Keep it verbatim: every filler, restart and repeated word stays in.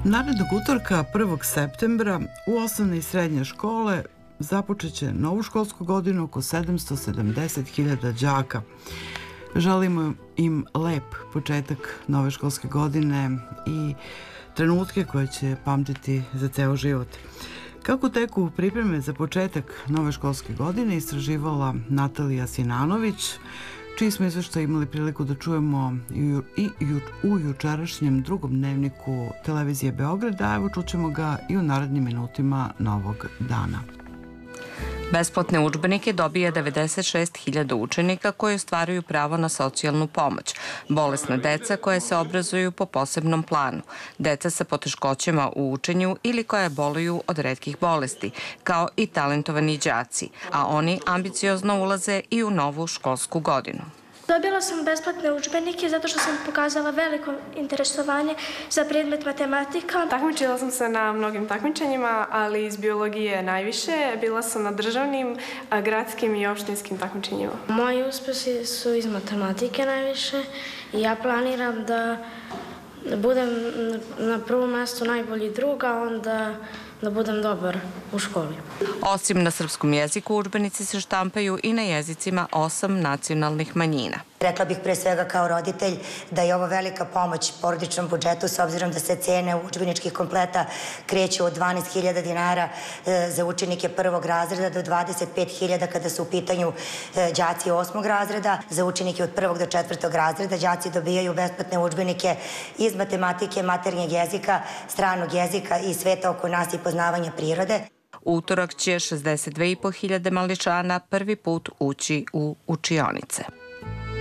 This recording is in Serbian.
Narednog utorka, prvog septembra, u osnovne i srednje škole započeće novu školsku godinu oko sedamsto sedamdeset hiljada đaka. Želimo im lep početak nove školske godine i trenutke koje će pamtiti za ceo život. Kako teku pripreme za početak nove školske godine istraživala Natalija Sinanović, čiji smo izveštaj imali priliku da čujemo i u jučerašnjem drugom dnevniku televizije Beograd, a evo čućemo ga i u narednim minutima novog dana. Besplatne udžbenike dobija devedeset šest hiljada učenika koji ostvaruju pravo na socijalnu pomoć, bolesna deca koja se obrazuju po posebnom planu, deca sa poteškoćama u učenju ili koja boluju od retkih bolesti, kao i talentovani đaci, a oni ambiciozno ulaze i u novu školsku godinu. Dobila sam besplatne udžbenike zato što sam pokazala veliko interesovanje za predmet matematika. Takmičila sam se na mnogim takmičenjima, ali iz biologije najviše. Bila sam na državnim, gradskim i opštinskim takmičenjima. Moji uspesi su iz matematike najviše i ja planiram da budem na prvom mestu najbolji drug, a onda da budem dobar u školi. Osim na srpskom jeziku, udžbenici se štampaju i na jezicima osam nacionalnih manjina. Rekla bih pre svega kao roditelj da je ovo velika pomoć porodičnom budžetu s obzirom da se cene udžbeničkih kompleta kreću od dvanaest hiljada dinara za učenike prvog razreda do dvadeset pet hiljada kada su u pitanju đaci osmog razreda. Za učenike od prvog do četvrtog razreda đaci dobijaju besplatne udžbenike iz matematike, maternjeg jezika, stranog jezika i sveta oko nas i poznavanja prirode. U utorak će šezdeset dve i po hiljade maličana prvi put ući u učionice.